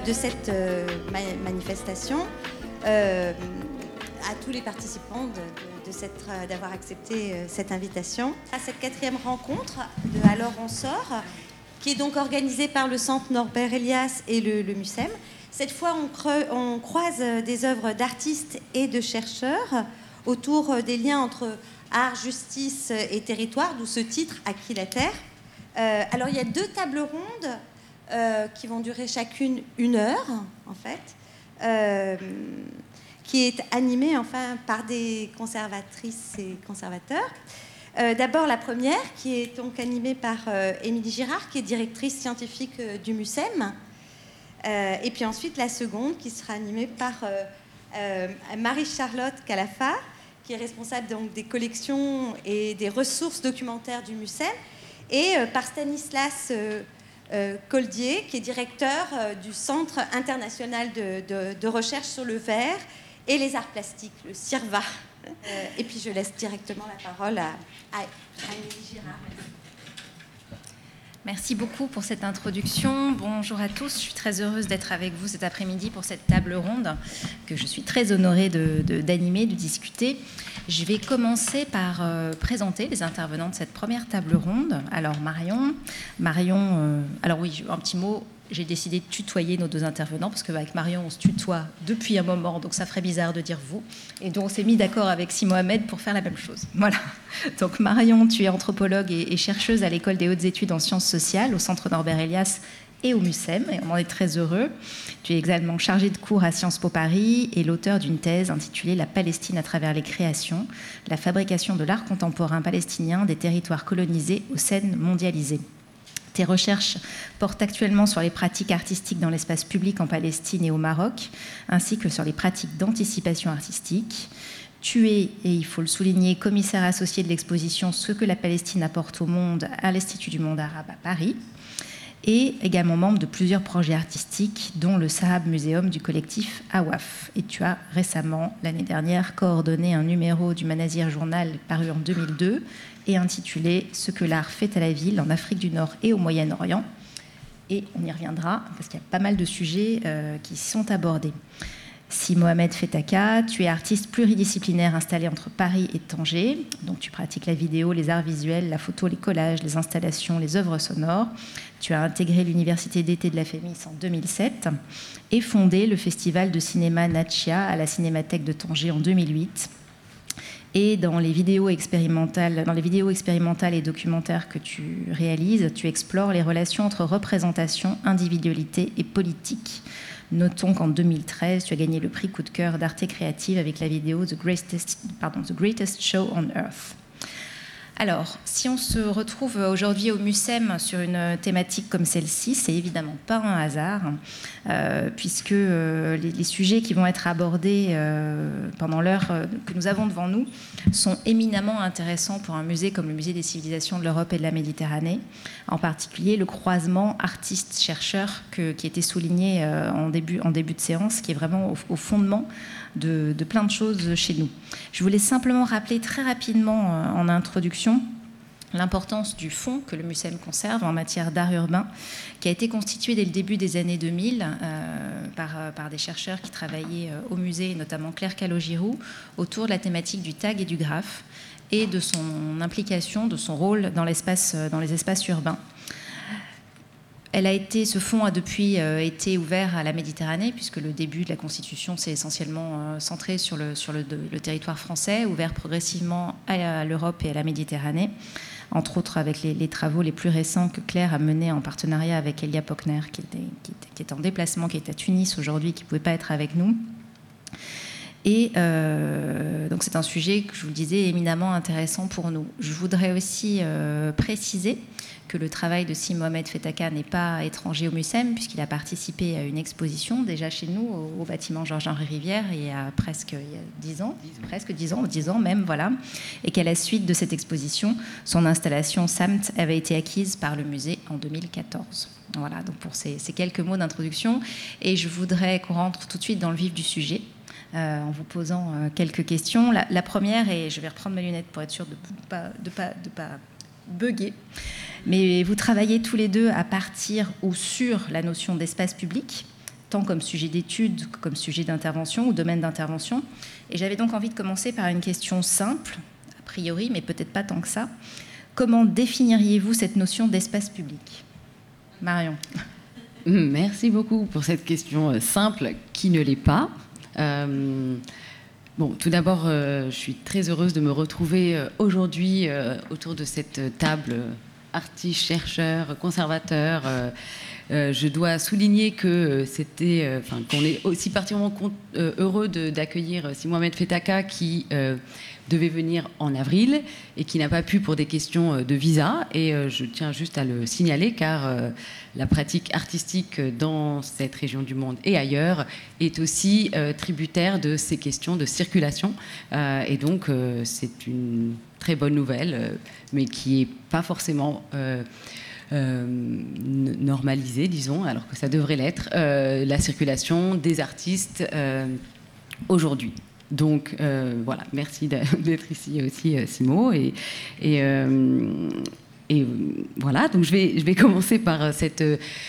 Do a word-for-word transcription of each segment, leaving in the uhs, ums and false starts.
de cette euh, ma- manifestation euh, à tous les participants de, de, de cette, euh, d'avoir accepté euh, cette invitation. À cette quatrième rencontre de Alors on sort, qui est donc organisée par le Centre Norbert Elias et le, le MUSEM. Cette fois, on, creux, on croise des œuvres d'artistes et de chercheurs autour des liens entre art, justice et territoire, d'où ce titre « À qui la terre ?» euh, Alors, il y a deux tables rondes euh, qui vont durer chacune une heure, en fait, euh, qui est animée enfin, par des conservatrices et conservateurs. Euh, D'abord, la première, qui est donc animée par euh, Émilie Girard, qui est directrice scientifique euh, du MUSEM. Euh, et puis ensuite, la seconde, qui sera animée par euh, euh, Marie-Charlotte Calafa, qui est responsable donc, des collections et des ressources documentaires du MUSEM, et euh, par Stanislas euh, euh, Coldier, qui est directeur euh, du Centre international de, de, de recherche sur le verre et les arts plastiques, le CIRVA. Euh, et puis je laisse directement la parole à, à, à Émilie Girard. Merci beaucoup pour cette introduction. Bonjour à tous, je suis très heureuse d'être avec vous cet après-midi pour cette table ronde que je suis très honorée de, de, d'animer, de discuter. Je vais commencer par euh, présenter les intervenants de cette première table ronde. Alors Marion, Marion, euh, alors oui, un petit mot. J'ai décidé de tutoyer nos deux intervenants parce qu'avec Marion, on se tutoie depuis un moment, donc ça ferait bizarre de dire vous. Et donc, on s'est mis d'accord avec Si Mohamed pour faire la même chose. Voilà. Donc, Marion, tu es anthropologue et, et chercheuse à l'École des hautes études en sciences sociales, au Centre Norbert Elias et au MUSEM, et on en est très heureux. Tu es également chargée de cours à Sciences Po Paris et l'auteur d'une thèse intitulée « La Palestine à travers les créations, la fabrication de l'art contemporain palestinien des territoires colonisés aux scènes mondialisées ». Tes recherches portent actuellement sur les pratiques artistiques dans l'espace public en Palestine et au Maroc, ainsi que sur les pratiques d'anticipation artistique. Tu es, et il faut le souligner, commissaire associé de l'exposition « Ce que la Palestine apporte au monde » à l'Institut du monde arabe à Paris, et également membre de plusieurs projets artistiques, dont le Sahab Museum du collectif Awaf. Et tu as récemment, l'année dernière, coordonné un numéro du Manazir Journal paru en deux mille deux et intitulé « Ce que l'art fait à la ville en Afrique du Nord et au Moyen-Orient ». Et on y reviendra, parce qu'il y a pas mal de sujets euh, qui sont abordés. Si Mohamed Fetaka, tu es artiste pluridisciplinaire installé entre Paris et Tanger. Donc tu pratiques la vidéo, les arts visuels, la photo, les collages, les installations, les œuvres sonores. Tu as intégré l'université d'été de la Fémis en deux mille sept et fondé le festival de cinéma Natchia à la Cinémathèque de Tanger en deux mille huit. Et dans les vidéos expérimentales, dans les vidéos expérimentales et documentaires que tu réalises, tu explores les relations entre représentation, individualité et politique. Notons qu'en deux mille treize, tu as gagné le prix coup de cœur d'Arte Créative avec la vidéo The Greatest, pardon, The Greatest Show on Earth. Alors, si on se retrouve aujourd'hui au MUSEM sur une thématique comme celle-ci, c'est évidemment pas un hasard, euh, puisque euh, les, les sujets qui vont être abordés euh, pendant l'heure euh, que nous avons devant nous sont éminemment intéressants pour un musée comme le Musée des civilisations de l'Europe et de la Méditerranée, en particulier le croisement artiste-chercheur que, qui était souligné euh, en, début, en début de séance, qui est vraiment au, au fondement De, de plein de choses chez nous. Je voulais simplement rappeler très rapidement euh, en introduction l'importance du fonds que le MUSEM conserve en matière d'art urbain, qui a été constitué dès le début des années deux mille euh, par, par des chercheurs qui travaillaient euh, au musée, notamment Claire Calogirou, autour de la thématique du tag et du graphe et de son implication, de son rôle dans, l'espace, dans les espaces urbains. Elle a été, ce fonds a depuis euh, été ouvert à la Méditerranée, puisque le début de la Constitution s'est essentiellement euh, centré sur, le, sur le, de, le territoire français, ouvert progressivement à, à l'Europe et à la Méditerranée, entre autres avec les, les travaux les plus récents que Claire a menés en partenariat avec Elia Pockner, qui, était, qui, était, qui est en déplacement, qui est à Tunis aujourd'hui, qui ne pouvait pas être avec nous. Et euh, donc c'est un sujet que je vous le disais éminemment intéressant pour nous. Je voudrais aussi euh, préciser que le travail de Si Mohamed Fetaka n'est pas étranger au MUSEM, puisqu'il a participé à une exposition déjà chez nous au, au bâtiment Georges-Henri Rivière il y a presque il y a dix ans, presque dix ans, dix ans même, voilà, et qu'à la suite de cette exposition, son installation Samt avait été acquise par le musée en deux mille quatorze. Voilà, donc pour ces, ces quelques mots d'introduction, et je voudrais qu'on rentre tout de suite dans le vif du sujet. Euh, en vous posant euh, quelques questions. La, la première, et je vais reprendre mes lunettes pour être sûre de ne pas, de pas, de pas bugger, mais vous travaillez tous les deux à partir ou sur la notion d'espace public tant comme sujet d'étude que comme sujet d'intervention ou domaine d'intervention. Et j'avais donc envie de commencer par une question simple, a priori, mais peut-être pas tant que ça. Comment définiriez-vous cette notion d'espace public ? Marion. Merci beaucoup pour cette question simple qui ne l'est pas. Euh, bon, tout d'abord, euh, je suis très heureuse de me retrouver euh, aujourd'hui euh, autour de cette table artistes, chercheurs, conservateurs. Euh, euh, je dois souligner que c'était, euh, enfin, qu'on est aussi particulièrement compte, euh, heureux de, d'accueillir Si Mohamed Fetaka qui euh, devait venir en avril et qui n'a pas pu pour des questions de visa. Et euh, je tiens juste à le signaler car euh, la pratique artistique dans cette région du monde et ailleurs est aussi euh, tributaire de ces questions de circulation. Euh, et donc, euh, c'est une très bonne nouvelle, euh, mais qui n'est pas forcément euh, euh, normalisée, disons, alors que ça devrait l'être, euh, la circulation des artistes euh, aujourd'hui. Donc euh, voilà, merci d'être ici aussi, euh, Simo. Et, et, euh, et voilà, donc je vais, je vais commencer par cette,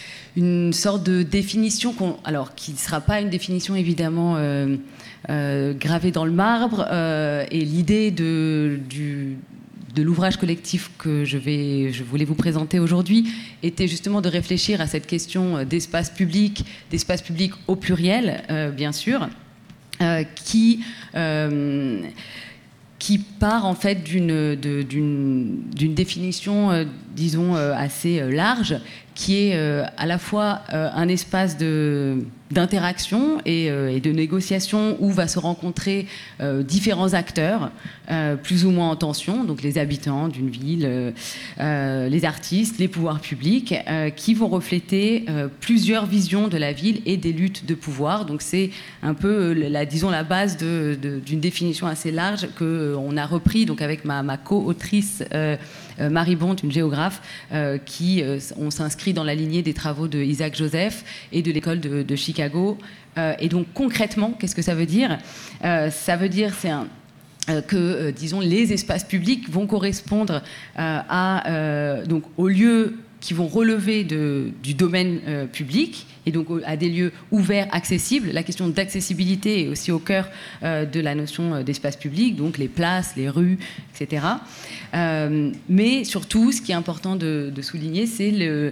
une sorte de définition, qu'on, alors qui ne sera pas une définition évidemment euh, euh, gravée dans le marbre. Euh, et l'idée de, du, de l'ouvrage collectif que je, vais, je voulais vous présenter aujourd'hui était justement de réfléchir à cette question d'espace public, d'espace public au pluriel, euh, bien sûr. Euh, qui, euh, qui part en fait d'une, de, d'une, d'une définition, euh, disons, euh, assez euh, large, qui est euh, à la fois euh, un espace de, d'interaction et, euh, et de négociation où va se rencontrer euh, différents acteurs, euh, plus ou moins en tension, donc les habitants d'une ville, euh, euh, les artistes, les pouvoirs publics, euh, qui vont refléter euh, plusieurs visions de la ville et des luttes de pouvoir. Donc c'est un peu, la, disons, la base de, de, d'une définition assez large qu'on a repris donc, avec ma, ma co-autrice euh, euh, Marie Bont, une géographe, euh, qui, euh, on s'inscrit dans la lignée des travaux de Isaac Joseph et de l'école de, de Chicago. Euh, et donc concrètement, qu'est-ce que ça veut dire ? euh, Ça veut dire c'est un, euh, que, euh, disons, les espaces publics vont correspondre euh, à, euh, donc, aux lieux qui vont relever de, du domaine euh, public et donc à des lieux ouverts, accessibles. La question d'accessibilité est aussi au cœur euh, de la notion d'espace public, donc les places, les rues, et cetera. Euh, mais surtout, ce qui est important de, de souligner, c'est le,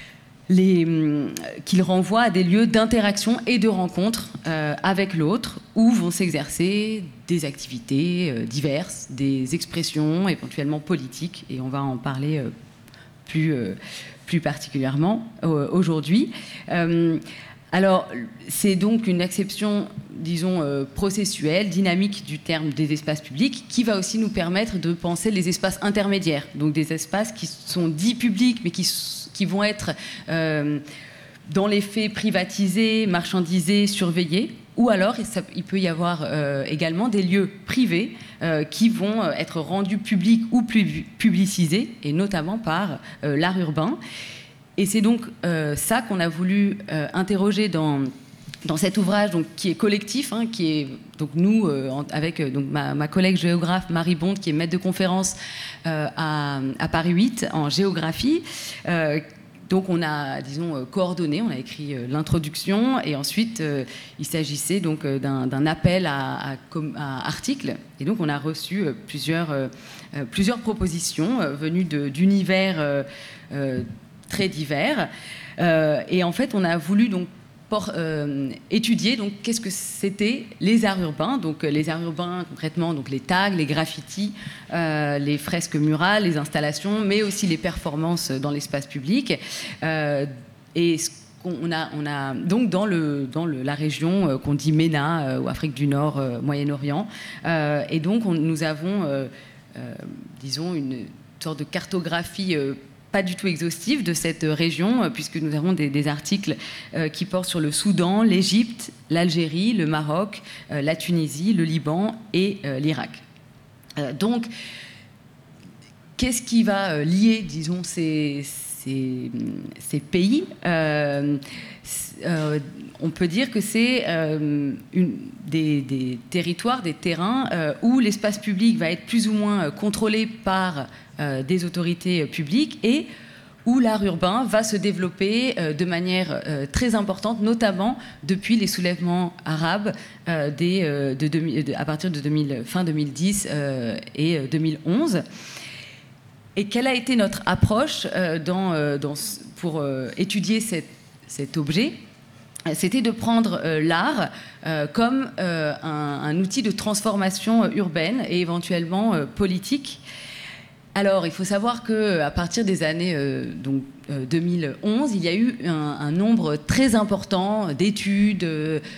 les, qu'il renvoie à des lieux d'interaction et de rencontre euh, avec l'autre, où vont s'exercer des activités euh, diverses, des expressions éventuellement politiques, et on va en parler euh, plus, euh, plus particulièrement euh, aujourd'hui. Euh, alors, c'est donc une acception, disons, euh, processuelle, dynamique du terme des espaces publics, qui va aussi nous permettre de penser les espaces intermédiaires, donc des espaces qui sont dits publics, mais qui, qui vont être, euh, dans les faits, privatisés, marchandisés, surveillés, ou alors ça, il peut y avoir euh, également des lieux privés euh, qui vont être rendus publics ou publicisés, et notamment par euh, l'art urbain. Et c'est donc euh, ça qu'on a voulu euh, interroger dans, dans cet ouvrage, donc, qui est collectif, hein, qui est donc nous, euh, avec euh, donc, ma, ma collègue géographe Marie Bont, qui est maître de conférence euh, à, à Paris huit en géographie. Euh, Donc on a, disons, coordonné, on a écrit euh, l'introduction, et ensuite euh, il s'agissait donc euh, d'un, d'un appel à, à, à articles, et donc on a reçu euh, plusieurs, euh, plusieurs propositions euh, venues de, d'univers euh, euh, très divers, euh, et en fait on a voulu donc Pour, euh, étudier donc qu'est-ce que c'était les arts urbains. Donc les arts urbains concrètement, donc les tags, les graffitis, euh, les fresques murales, les installations, mais aussi les performances dans l'espace public. Euh, et ce qu'on a, on a donc dans le dans le, la région euh, qu'on dit MENA euh, ou Afrique du Nord, euh, Moyen-Orient. Euh, et donc on, nous avons, euh, euh, disons, une sorte de cartographie Euh, pas du tout exhaustive de cette région, puisque nous avons des, des articles euh, qui portent sur le Soudan, l'Égypte, l'Algérie, le Maroc, euh, la Tunisie, le Liban et euh, l'Irak. Euh, donc, qu'est-ce qui va euh, lier, disons, ces, ces, ces pays euh, euh, on peut dire que c'est euh, une, des, des territoires, des terrains euh, où l'espace public va être plus ou moins contrôlé par euh, des autorités publiques et où l'art urbain va se développer euh, de manière euh, très importante, notamment depuis les soulèvements arabes euh, des, euh, de, de, à partir de deux mille, fin deux mille dix euh, et deux mille onze. Et quelle a été notre approche euh, dans, euh, dans, pour euh, étudier cette, cet objet? C'était de prendre euh, l'art euh, comme euh, un, un outil de transformation urbaine et éventuellement euh, politique. Alors, il faut savoir qu'à partir des années euh, donc, euh, deux mille onze, il y a eu un, un nombre très important d'études,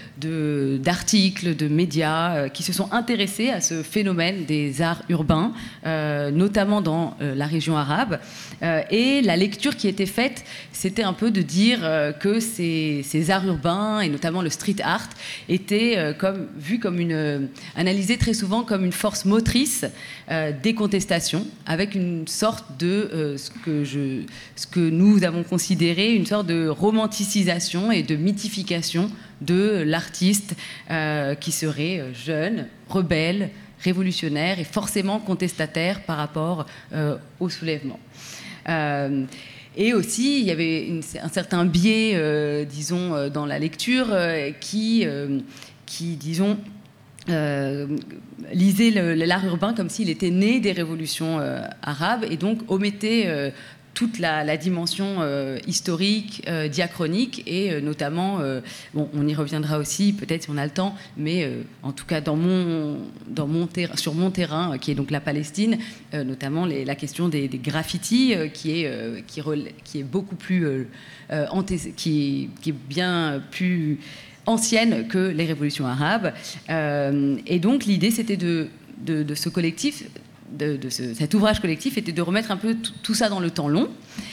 de, d'articles, de médias euh, qui se sont intéressés à ce phénomène des arts urbains, euh, notamment dans euh, la région arabe. Euh, et la lecture qui était faite, c'était un peu de dire euh, que ces, ces arts urbains, et notamment le street art, étaient euh, comme, vus comme une, euh, analysés très souvent comme une force motrice euh, des contestations, avec une sorte de euh, ce que je, ce que nous avons considéré une sorte de romanticisation et de mythification de l'artiste euh, qui serait jeune, rebelle, révolutionnaire et forcément contestataire par rapport euh, au soulèvement. Euh, et aussi, il y avait une, un certain biais, euh, disons, euh, dans la lecture euh, qui, euh, qui, disons, Euh, lisait le, l'art urbain comme s'il était né des révolutions euh, arabes et donc omettait euh, toute la, la dimension euh, historique, euh, diachronique et euh, notamment, euh, bon, on y reviendra aussi peut-être si on a le temps, mais euh, en tout cas dans mon, dans mon ter- sur mon terrain euh, qui est donc la Palestine, euh, notamment les, la question des, des graffitis euh, qui, est, euh, qui, rel- qui est beaucoup plus, euh, euh, anté- qui, qui est bien plus ancienne que les révolutions arabes. Euh, et donc l'idée, c'était de, de, de ce collectif, de, de ce, cet ouvrage collectif, était de remettre un peu t- tout ça dans le temps long.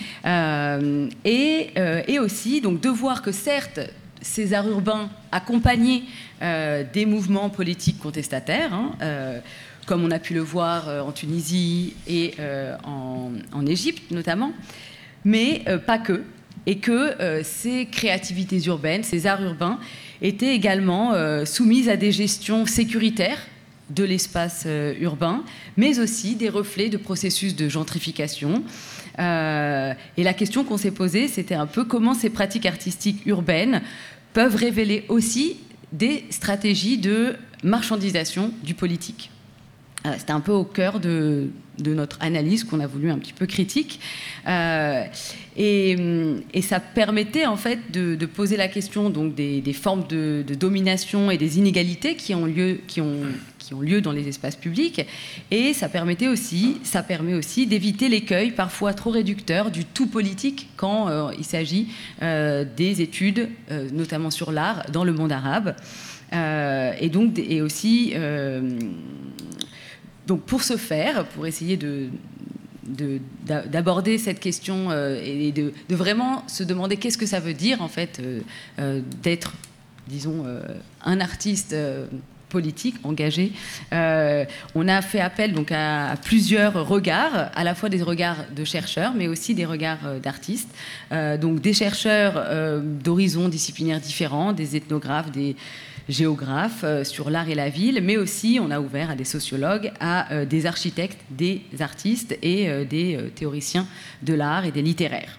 Euh, et, euh, et aussi donc, de voir que certes, ces arts urbains accompagnaient euh, des mouvements politiques contestataires, hein, euh, comme on a pu le voir euh, en Tunisie et euh, en, en Égypte notamment, mais euh, pas que. Et que euh, ces créativités urbaines, ces arts urbains, étaient également euh, soumises à des gestions sécuritaires de l'espace euh, urbain, mais aussi des reflets de processus de gentrification. Euh, et la question qu'on s'est posée, c'était un peu comment ces pratiques artistiques urbaines peuvent révéler aussi des stratégies de marchandisation du politique. Euh, c'était un peu au cœur de, de notre analyse qu'on a voulu un petit peu critique. Euh, et, et ça permettait en fait de, de poser la question donc, des, des formes de, de domination et des inégalités qui ont lieu, qui ont, qui ont lieu dans les espaces publics. Et ça permettait aussi, ça permet aussi d'éviter l'écueil parfois trop réducteur du tout politique quand euh, il s'agit euh, des études, euh, notamment sur l'art, dans le monde arabe. Euh, et donc, et aussi... Euh, Donc pour ce faire, pour essayer de, de, d'aborder cette question euh, et de, de vraiment se demander qu'est-ce que ça veut dire en fait euh, euh, d'être, disons, euh, un artiste euh, politique engagé, euh, on a fait appel donc à, à plusieurs regards, à la fois des regards de chercheurs, mais aussi des regards euh, d'artistes. Euh, donc des chercheurs euh, d'horizons disciplinaires différents, des ethnographes, des géographes euh, sur l'art et la ville, mais aussi on a ouvert à des sociologues, à euh, des architectes, des artistes et euh, des euh, théoriciens de l'art et des littéraires.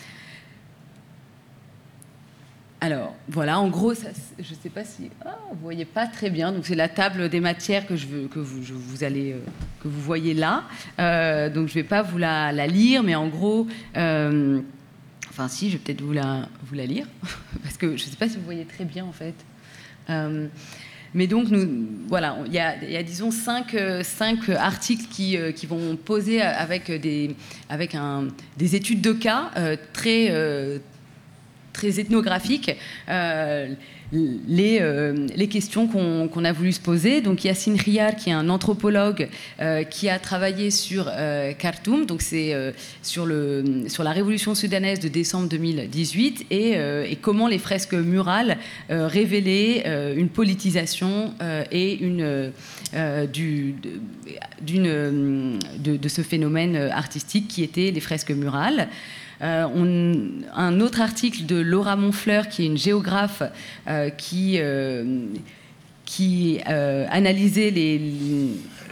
Alors voilà, en gros, ça, je ne sais pas si oh, vous voyez pas très bien. Donc c'est la table des matières que je veux que vous, je, vous allez euh, que vous voyez là. Euh, donc je vais pas vous la, la lire, mais en gros. Euh, Enfin, si, je vais peut-être vous la, vous la lire, parce que je ne sais pas si vous voyez très bien, en fait. Euh, mais donc, nous, voilà, il y a, il y a disons, cinq, cinq articles qui, qui vont poser avec des, avec un, des études de cas euh, très, euh, très ethnographiques, euh, les, euh, les questions qu'on, qu'on a voulu se poser. Donc Yassine Riyar, qui est un anthropologue euh, qui a travaillé sur euh, Khartoum, donc c'est euh, sur, le, sur la révolution soudanaise de décembre deux mille dix-huit, et, euh, et comment les fresques murales euh, révélaient euh, une politisation euh, et une, euh, du, de, d'une, de, de ce phénomène artistique qui était les fresques murales. Euh, on, un autre article de Laura Monfleur, qui est une géographe euh, qui, euh, qui euh, analysait les,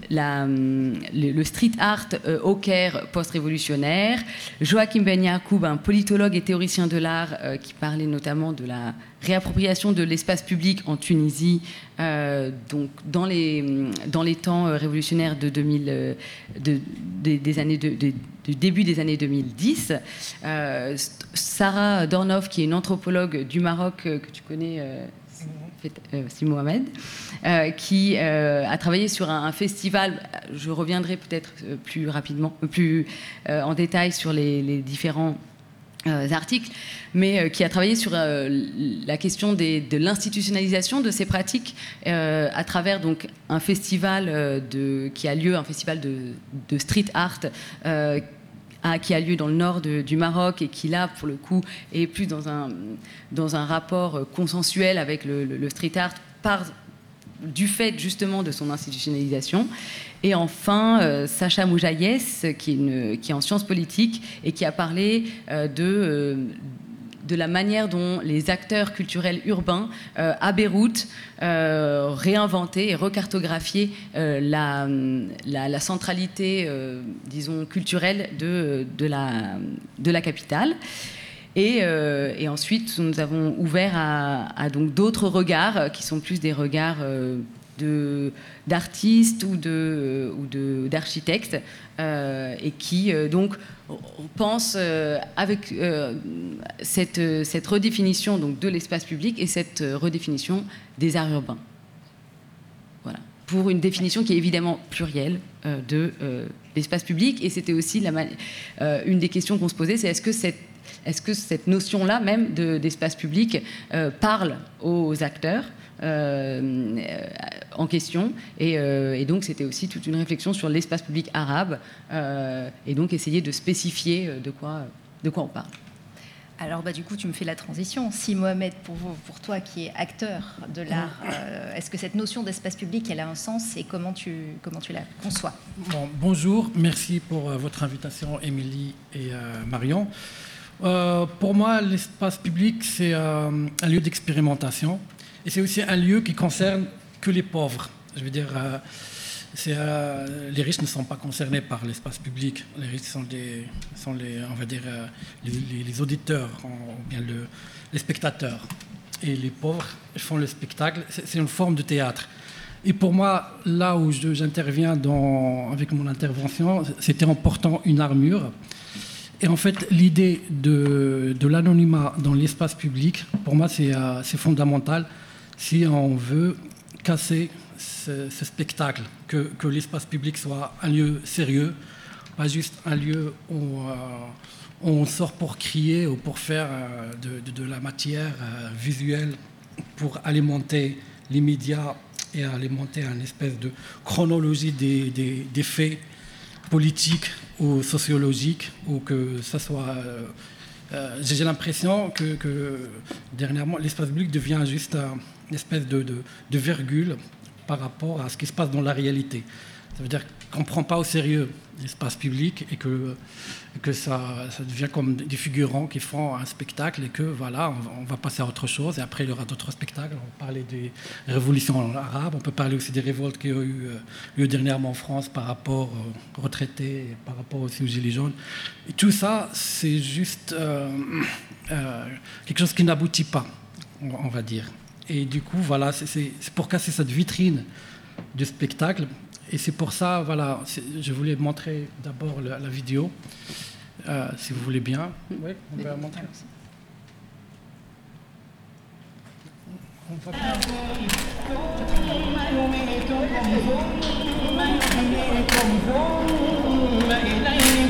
la, le, le street art euh, au Caire post-révolutionnaire. Joachim Ben Yacoub, un politologue et théoricien de l'art euh, qui parlait notamment de la réappropriation de l'espace public en Tunisie, euh, donc dans les, dans les temps révolutionnaires de deux mille, de, de, des années de, de, du début des années deux mille dix. Euh, Sarah Dornoff, qui est une anthropologue du Maroc euh, que tu connais, euh, euh, Si Mohamed, euh, qui euh, a travaillé sur un, un festival. Je reviendrai peut-être plus rapidement, plus euh, en détail sur les, les différents Euh, articles, mais euh, qui a travaillé sur euh, la question des, de l'institutionnalisation de ces pratiques euh, à travers donc un festival euh, de, qui a lieu, un festival de, de street art euh, à, qui a lieu dans le nord de, du Maroc et qui là pour le coup est plus dans un, dans un rapport consensuel avec le, le, le street art par, du fait justement de son institutionnalisation. Et enfin, euh, Sacha Moujaïès, qui est, une, qui est en sciences politiques et qui a parlé euh, de, euh, de la manière dont les acteurs culturels urbains euh, à Beyrouth euh, réinventaient et recartographiaient euh, la, la, la centralité, euh, disons, culturelle de, de, la, de la capitale. Et, euh, et ensuite, nous avons ouvert à, à donc d'autres regards qui sont plus des regards euh, de, d'artistes ou, de, ou de, d'architectes euh, et qui euh, donc pensent euh, avec euh, cette, cette redéfinition donc, de l'espace public et cette redéfinition des arts urbains. Voilà. Pour une définition qui est évidemment plurielle euh, de euh, l'espace public. Et c'était aussi la man- euh, une des questions qu'on se posait, c'est est-ce que cette Est-ce que cette notion-là même de, d'espace public euh, parle aux acteurs euh, en question et, euh, et donc c'était aussi toute une réflexion sur l'espace public arabe euh, et donc essayer de spécifier de quoi, de quoi on parle. Alors bah, du coup tu me fais la transition. Si Mohamed, pour, vous, pour toi qui es acteur de l'art, euh, est-ce que cette notion d'espace public elle a un sens et comment tu, comment tu la conçois? Bon, bonjour, merci pour euh, votre invitation Émilie et euh, Marion. Euh, pour moi, l'espace public, c'est euh, un lieu d'expérimentation et c'est aussi un lieu qui concerne que les pauvres. Je veux dire, euh, c'est, euh, les riches ne sont pas concernés par l'espace public. Les riches sont, des, sont les, on va dire, euh, les, les, les auditeurs ou bien le, les spectateurs. Et les pauvres font le spectacle. C'est, c'est une forme de théâtre. Et pour moi, là où je, j'interviens dans, avec mon intervention, c'était en portant une armure. Et en fait, l'idée de, de l'anonymat dans l'espace public, pour moi, c'est, euh, c'est fondamental si on veut casser ce, ce spectacle, que, que l'espace public soit un lieu sérieux, pas juste un lieu où, euh, où on sort pour crier ou pour faire euh, de, de, de la matière euh, visuelle pour alimenter les médias et alimenter une espèce de chronologie des, des, des faits politiques ou sociologiques, ou que ça soit... Euh, euh, j'ai l'impression que, que dernièrement, l'espace public devient juste un, une espèce de, de, de virgule par rapport à ce qui se passe dans la réalité. Ça veut dire qu'on ne prend pas au sérieux l'espace public et que, que ça, ça devient comme des figurants qui font un spectacle et que voilà, on va, on va passer à autre chose. Et après, il y aura d'autres spectacles. On va parler des révolutions arabes. On peut parler aussi des révoltes qui ont eu lieu dernièrement en France par rapport aux retraités, et par rapport aussi aux Gilets jaunes. Et tout ça, c'est juste euh, euh, quelque chose qui n'aboutit pas, on va dire. Et du coup, voilà, c'est, c'est, c'est pour casser cette vitrine du spectacle. Et c'est pour ça, voilà, je voulais montrer d'abord la, la vidéo, euh, si vous voulez bien. Oui, on va la montrer. On va...